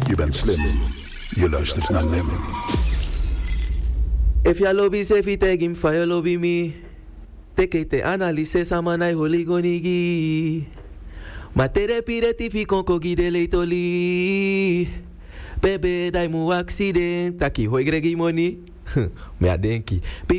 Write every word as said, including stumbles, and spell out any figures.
Je bent slim. Je luistert naar Lim. If ya lobby se fi tegim fa ya lobby mi. Teke te analise samanai holigonigi. Ma tere pire ti fi konko gide leitoli. Bebe dai mu accident. Taki hoi gregi money. Me a denki.